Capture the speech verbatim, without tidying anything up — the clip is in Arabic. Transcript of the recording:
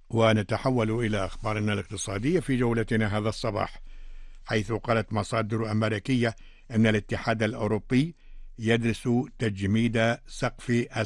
ونتحول إلى أخبارنا الاقتصادية في جولتنا هذا الصباح، حيث قالت مصادر أمريكية أن الاتحاد الأوروبي يدرس تجميد سقف